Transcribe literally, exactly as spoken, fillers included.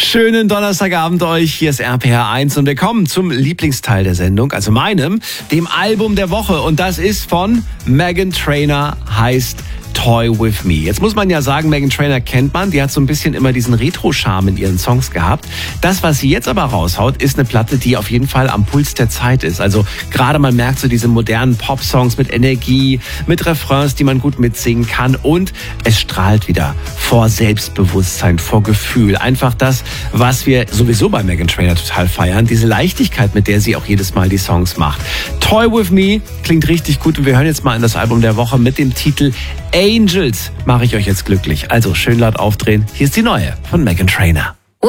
Schönen Donnerstagabend euch, hier ist R P R eins und wir kommen zum Lieblingsteil der Sendung, also meinem, dem Album der Woche, und das ist von Meghan Trainor, heißt Toy With Me. Jetzt muss man ja sagen, Meghan Trainor kennt man, die hat so ein bisschen immer diesen Retro-Charme in ihren Songs gehabt. Das, was sie jetzt aber raushaut, ist eine Platte, die auf jeden Fall am Puls der Zeit ist. Also gerade man merkt so diese modernen Pop-Songs mit Energie, mit Refrains, die man gut mitsingen kann, und es strahlt wieder vor Selbstbewusstsein, vor Gefühl. Einfach das, was wir sowieso bei Meghan Trainor total feiern, diese Leichtigkeit, mit der sie auch jedes Mal die Songs macht. Toy With Me klingt richtig gut und wir hören jetzt mal in das Album der Woche mit dem Titel Angels. Mache ich euch jetzt glücklich. Also schön laut aufdrehen. Hier ist die neue von Meghan Trainor.